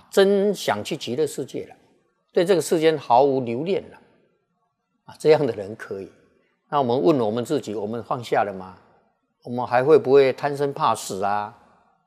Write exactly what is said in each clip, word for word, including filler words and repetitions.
啊，真想去极乐世界了，对这个世间毫无留恋了啊，这样的人可以。那我们问我们自己，我们放下了吗？我们还会不会贪生怕死啊？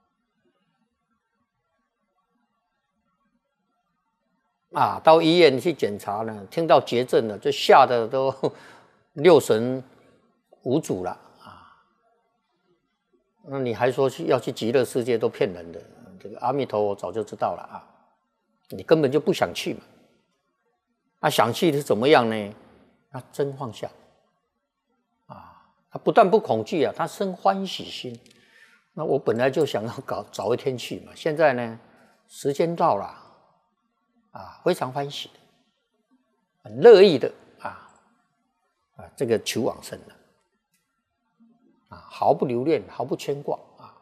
啊，到医院去检查呢，听到绝症了，就吓得都六神无主了啊！那你还说去要去极乐世界，都骗人的。这个阿弥陀佛早就知道了啊，你根本就不想去嘛。那、啊、想去是怎么样呢？他真放下啊，他不但不恐惧啊，他生欢喜心。那我本来就想要搞早一天去嘛，现在呢，时间到了。啊，非常欢喜的，很乐意的啊啊，这个求往生了啊，毫不留恋，毫不牵挂啊。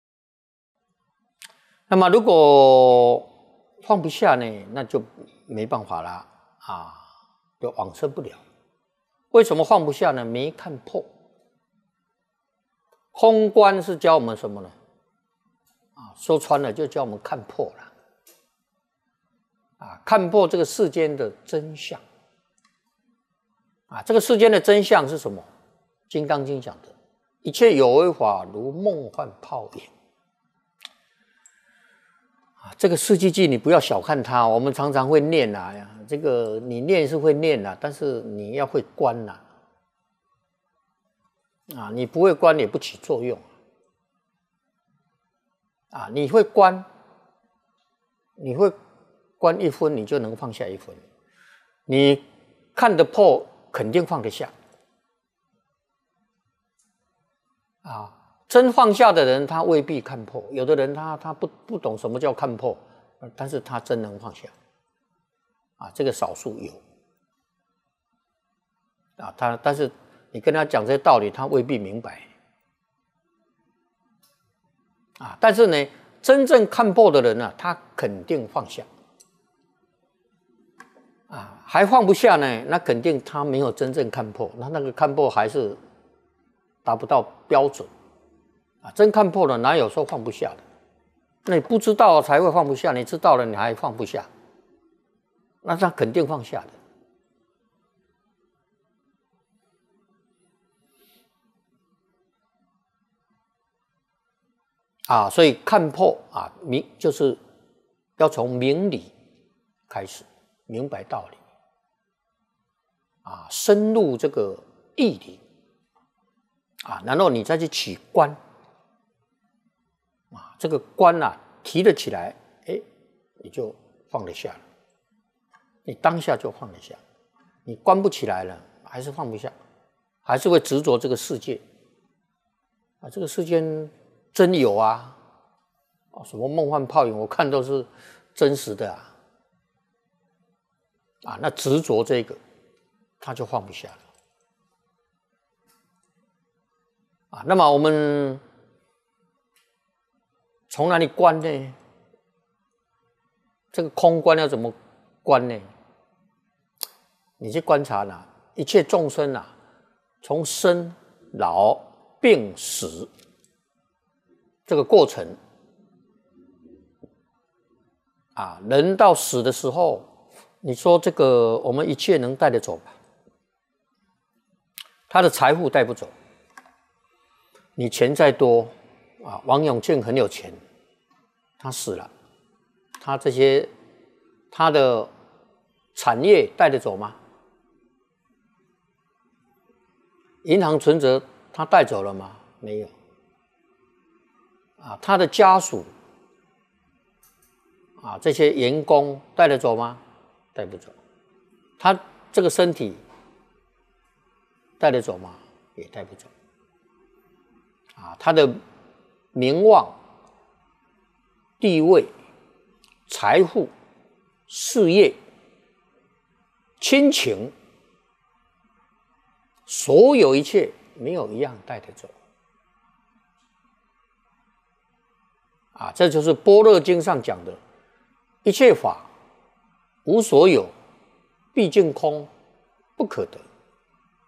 那么如果放不下呢，那就没办法了啊，就往生不了。为什么放不下呢？没看破。空观是教我们什么呢？啊，说穿了就教我们看破了。啊，看破这个世间的真相啊！这个世间的真相是什么？《金刚经》讲的，一切有为法如梦幻泡影啊！这个四句偈你不要小看它，我们常常会念啊，这个你念是会念啊，但是你要会观啊，啊，你不会观也不起作用啊！你会观，你会。观一分，你就能放下一分。你看得破，肯定放得下。啊，真放下的人，他未必看破；有的人他他不不懂什么叫看破，但是他真能放下。啊，这个少数有。啊，他但是你跟他讲这些道理，他未必明白。啊，但是呢，真正看破的人呢、啊，他肯定放下。啊，还放不下呢，那肯定他没有真正看破，那那个看破还是达不到标准啊！真看破了，哪有说放不下的？那你不知道才会放不下，你知道了你还放不下，那他肯定放下的啊！所以看破啊，明就是要从明理开始。明白道理啊，深入这个义理啊，然后你再去起观啊，这个观啊提得起来，哎，你就放得下了，你当下就放得下，你观不起来了，还是放不下，还是会执着这个世界啊，这个世间真有啊，啊，什么梦幻泡影，我看都是真实的啊。啊，那执着这个，他就放不下了。啊，那么我们从哪里观呢？这个空观要怎么观呢？你去观察呢，一切众生啊，从生老病死这个过程啊，人到死的时候。你说这个我们一切能带得走吧？他的财富带不走，你钱再多啊，王永庆很有钱，他死了，他这些他的产业带得走吗？银行存折他带走了吗？没有。啊，他的家属啊，这些员工带得走吗？带不走，他这个身体带得走吗？也带不走。啊，他的名望、地位、财富、事业、亲情，所有一切没有一样带得走。啊，这就是《般若经》上讲的，一切法无所有，毕竟空，不可得。